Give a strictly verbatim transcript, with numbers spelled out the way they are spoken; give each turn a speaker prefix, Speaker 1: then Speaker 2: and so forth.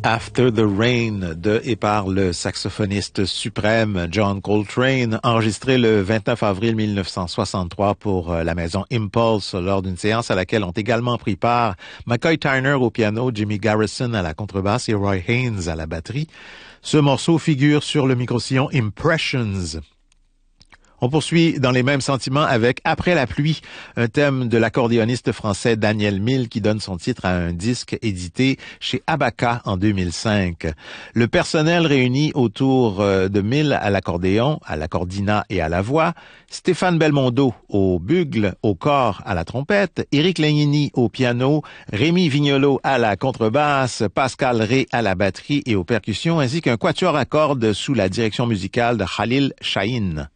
Speaker 1: After the Rain de et par le saxophoniste suprême John Coltrane, enregistré le vingt-neuf avril mille neuf cent soixante-trois pour la maison Impulse lors d'une séance à laquelle ont également pris part McCoy Tyner au piano, Jimmy Garrison à la contrebasse et Roy Haynes à la batterie. Ce morceau figure sur le micro-sillon Impressions. On poursuit dans les mêmes sentiments avec Après la pluie, un thème de l'accordéoniste français Daniel Mille qui donne son titre à un disque édité chez Abaka en deux mille cinq. Le personnel réuni autour de Mille à l'accordéon, à l'accordina et à la voix, Stéphane Belmondo au bugle, au cor, à la trompette, Éric Legnini au piano, Rémi Vignolo à la contrebasse, Pascal Rey à la batterie et aux percussions, ainsi qu'un quatuor à cordes sous la direction musicale de Khalil Shahin.